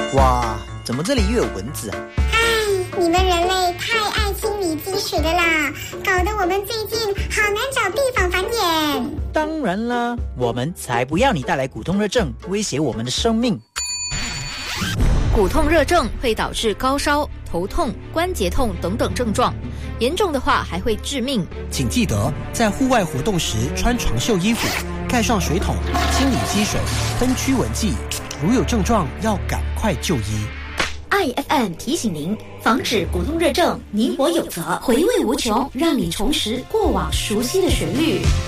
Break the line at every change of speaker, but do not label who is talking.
哇，怎么这里又有蚊子啊？
唉，你们人类太爱清理积水的啦，搞得我们最近好难找地方繁衍。
当然啦，我们才不要你带来骨痛热症，威胁我们的生命。
骨痛热症会导致高烧、头痛、关节痛等等症状，严重的话还会致命。
请记得在户外活动时穿长袖衣服，盖上水桶，清理积水，分驱蚊剂。如有症状，要赶快就医。
IFM 提醒您，防止骨痛热症，你我有责。回味无穷，让你重拾过往熟悉的旋律。